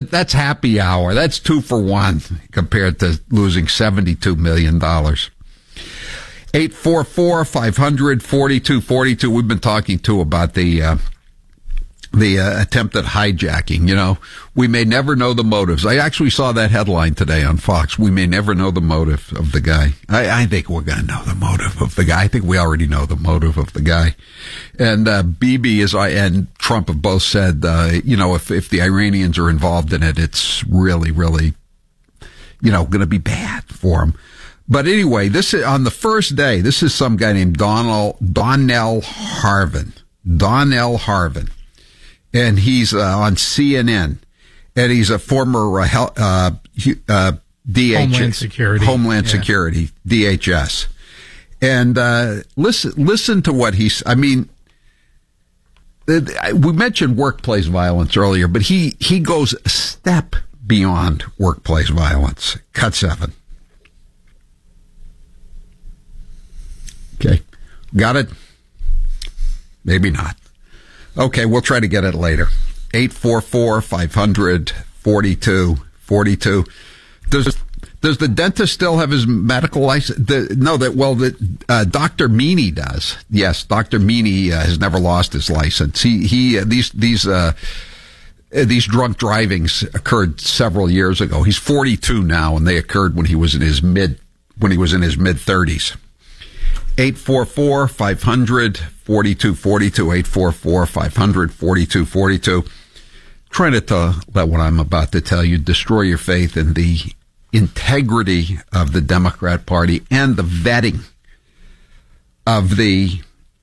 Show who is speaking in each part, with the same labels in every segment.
Speaker 1: that's happy hour. That's 2 for 1 compared to losing $72 million. 844-500-4242. We've been talking too about the attempted hijacking. You know, we may never know the motives. I actually saw that headline today on Fox. We may never know the motive of the guy. I think we're going to know the motive of the guy. I think we already know the motive of the guy. And Bibi and Trump have both said, you know, if the Iranians are involved in it, it's really, really, you know, going to be bad for them. But anyway, this is on the first day. This is some guy named Donnell Harvin. Donnell Harvin. And he's on CNN, and he's a former DHS, Homeland Security, DHS. And listen to what he's. I mean, we mentioned workplace violence earlier, but he goes a step beyond workplace violence. Cut 7. Okay, got it? Maybe not. Okay, we'll try to get it later. 844-500-4242. Does the dentist still have his medical license? Dr. Meany does. Yes, Dr. Meany has never lost his license. These drunk drivings occurred several years ago. He's 42 now, and they occurred when he was in his mid 30s. 844-500-4242, 844-500-4242. Try not to let what I'm about to tell you destroy your faith in the integrity of the Democrat Party and the vetting of the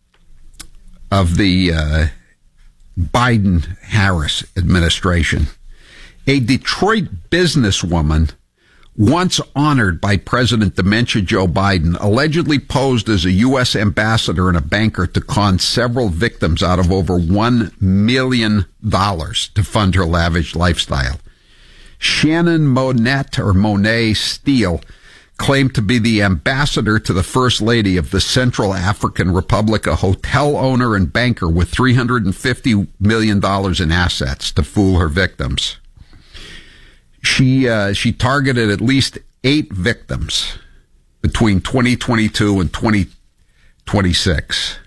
Speaker 1: Biden-Harris administration. A Detroit businesswoman once honored by President Dementia Joe Biden, allegedly posed as a U.S. ambassador and a banker to con several victims out of over $1 million to fund her lavish lifestyle. Shannon Monet Steele claimed to be the ambassador to the First Lady of the Central African Republic, a hotel owner and banker with $350 million in assets to fool her victims. She targeted at least 8 victims between 2022 and 2026.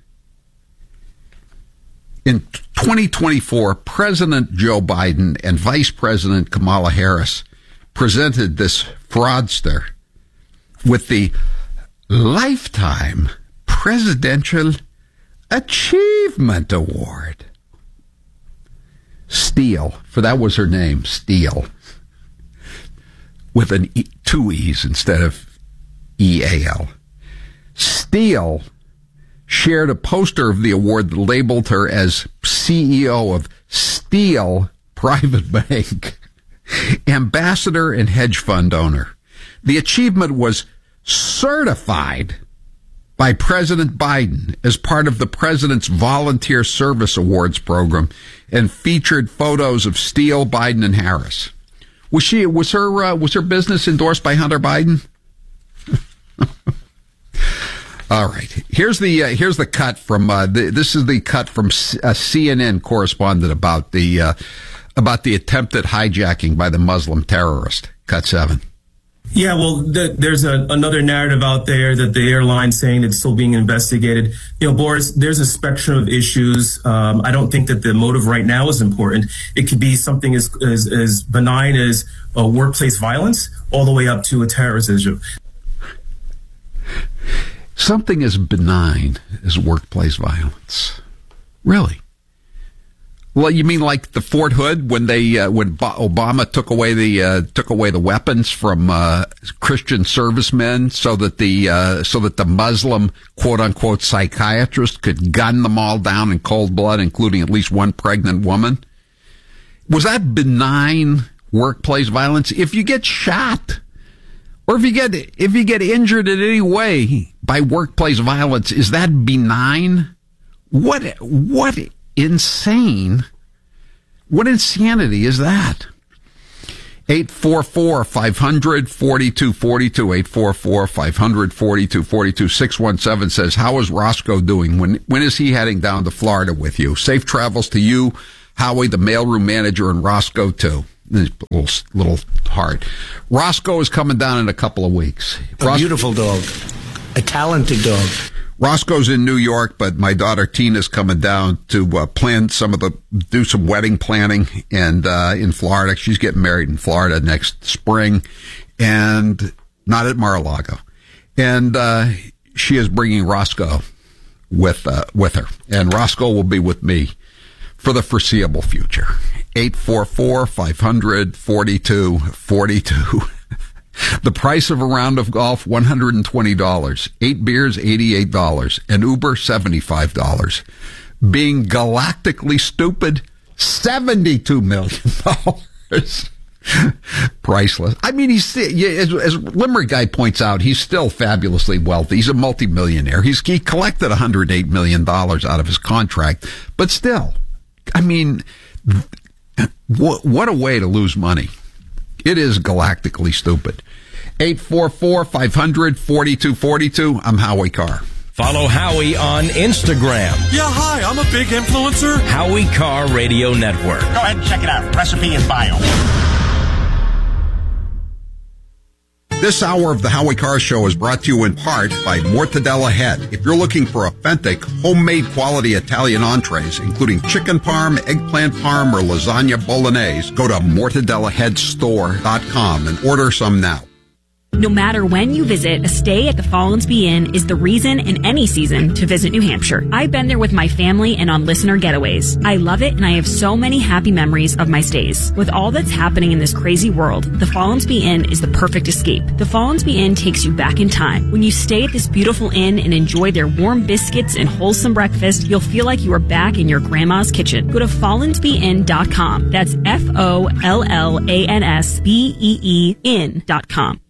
Speaker 1: In 2024, President Joe Biden and Vice President Kamala Harris presented this fraudster with the Lifetime Presidential Achievement Award. Steele, for that was her name, Steele, with two E's instead of E-A-L. Steele shared a poster of the award that labeled her as CEO of Steele Private Bank, ambassador and hedge fund owner. The achievement was certified by President Biden as part of the President's Volunteer Service Awards program and featured photos of Steele, Biden, and Harris. Was her business endorsed by Hunter Biden? All right. Here's the cut from this is the cut from a CNN correspondent about the attempted hijacking by the Muslim terrorist. Cut 7.
Speaker 2: Yeah, well, there's another narrative out there that the airline's saying it's still being investigated. You know, Boris, there's a spectrum of issues. I don't think that the motive right now is important. It could be something as benign as workplace violence all the way up to a terrorist issue.
Speaker 1: Something as benign as workplace violence. Really? Well, you mean like the Fort Hood when Obama took away the weapons from Christian servicemen so that the Muslim quote unquote psychiatrist could gun them all down in cold blood, including at least one pregnant woman? Was that benign workplace violence? If you get shot or if you get injured in any way by workplace violence, is that benign? What insanity is that? 844-500-4242, 844-500-4242. 617 says, how is Roscoe doing? When is he heading down to Florida with you? Safe travels to you, Howie, the mailroom manager, and Roscoe too. A little hard. Roscoe is coming down in a couple of weeks.
Speaker 3: A beautiful dog. A talented dog.
Speaker 1: Roscoe's in New York, but my daughter Tina's coming down to do some wedding planning and in Florida. She's getting married in Florida next spring, and not at Mar-a-Lago. And she is bringing Roscoe with her, and Roscoe will be with me for the foreseeable future. 844-500-4242. The price of a round of golf, $120. 8 beers, $88. And Uber, $75. Being galactically stupid, $72 million. Priceless. I mean, as Limerick Guy points out, he's still fabulously wealthy. He's a multimillionaire. He collected $108 million out of his contract. But still, I mean, what a way to lose money. It is galactically stupid. 844-500-4242. I'm Howie Carr.
Speaker 4: Follow Howie on Instagram.
Speaker 5: Yeah, hi, I'm a big influencer.
Speaker 4: Howie Carr Radio Network.
Speaker 6: Go ahead and check it out. Recipe in bio.
Speaker 1: This hour of the Howie Carr Show is brought to you in part by Mortadella Head. If you're looking for authentic, homemade quality Italian entrees, including chicken parm, eggplant parm, or lasagna bolognese, go to mortadellaheadstore.com and order some now.
Speaker 7: No matter when you visit, a stay at the Follansbee Inn is the reason in any season to visit New Hampshire. I've been there with my family and on listener getaways. I love it, and I have so many happy memories of my stays. With all that's happening in this crazy world, the Follansbee Inn is the perfect escape. The Follansbee Inn takes you back in time. When you stay at this beautiful inn and enjoy their warm biscuits and wholesome breakfast, you'll feel like you are back in your grandma's kitchen. Go to FollansbeeInn.com. That's FOLLANSBEE inn.com.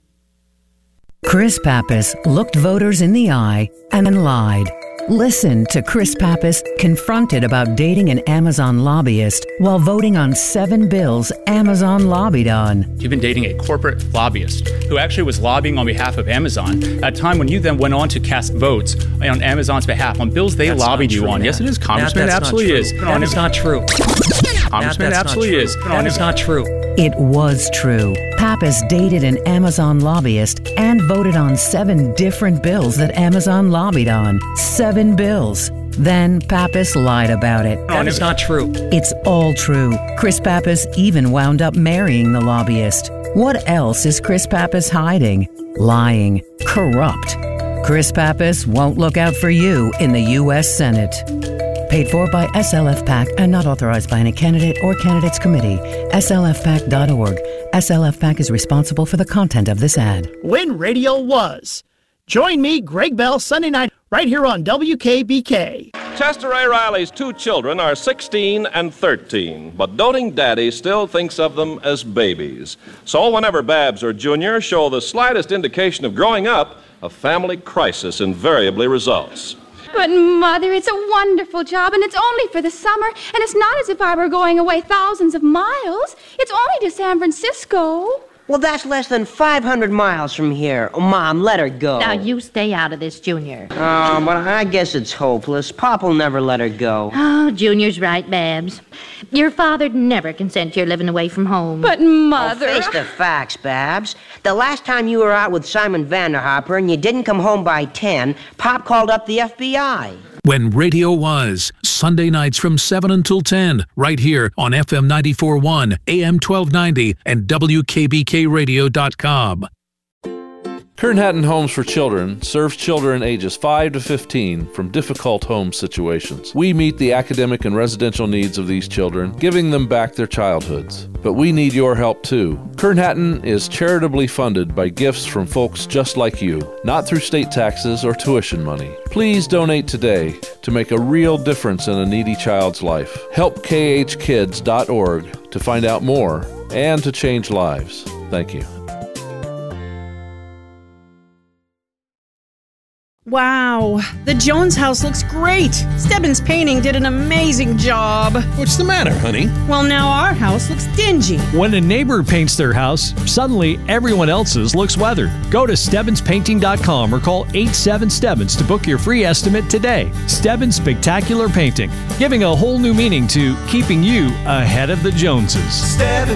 Speaker 8: Chris Pappas looked voters in the eye and lied. Listen to Chris Pappas confronted about dating an Amazon lobbyist while voting on 7 bills Amazon lobbied on.
Speaker 9: You've been dating a corporate lobbyist who actually was lobbying on behalf of Amazon at a time when you then went on to cast votes on Amazon's behalf on bills they lobbied you on. Yes, it is. Congressman, absolutely is.
Speaker 10: That is not true.
Speaker 9: Congressman, absolutely is.
Speaker 10: That is not true.
Speaker 8: It was true. Pappas dated an Amazon lobbyist and voted on 7 different bills that Amazon lobbied on. 7 bills. Then Pappas lied about it.
Speaker 10: That is not true.
Speaker 8: It's all true. Chris Pappas even wound up marrying the lobbyist. What else is Chris Pappas hiding? Lying. Corrupt. Chris Pappas won't look out for you in the U.S. Senate. Paid for by SLF PAC and not authorized by any candidate or candidates committee. SLFPAC.org. SLF PAC is responsible for the content of this ad.
Speaker 11: When radio was. Join me, Greg Bell, Sunday night, right here on WKBK.
Speaker 12: Chester A. Riley's 2 children are 16 and 13, but doting daddy still thinks of them as babies. So whenever Babs or Junior show the slightest indication of growing up, a family crisis invariably results.
Speaker 13: But, Mother, it's a wonderful job, and it's only for the summer, and it's not as if I were going away thousands of miles. It's only to San Francisco.
Speaker 14: Well, that's less than 500 miles from here. Oh, Mom, let her go.
Speaker 15: Now, you stay out of this, Junior.
Speaker 14: Oh, but I guess it's hopeless. Pop'll never let her go.
Speaker 15: Oh, Junior's right, Babs. Your father'd never consent to your living away from home.
Speaker 13: But, Mother...
Speaker 14: Oh, face the facts, Babs. The last time you were out with Simon Vanderhopper and you didn't come home by 10, Pop called up the FBI.
Speaker 16: When radio was, Sunday nights from 7 until 10, right here on FM 94.1, AM 1290, and WKBKRadio.com.
Speaker 17: Kern Hatton Homes for Children serves children ages 5 to 15 from difficult home situations. We meet the academic and residential needs of these children, giving them back their childhoods. But we need your help too. Kern Hatton is charitably funded by gifts from folks just like you, not through state taxes or tuition money. Please donate today to make a real difference in a needy child's life. Help khkids.org to find out more and to change lives. Thank you.
Speaker 18: Wow, the Jones house looks great. Stebbins Painting did an amazing job.
Speaker 19: What's the matter, honey?
Speaker 18: Well, now our house looks dingy.
Speaker 19: When a neighbor paints their house, suddenly everyone else's looks weathered. Go to StebbinsPainting.com or call 87-STEBBINS to book your free estimate today. Stebbins Spectacular Painting, giving a whole new meaning to keeping you ahead of the Joneses.
Speaker 5: Stebbins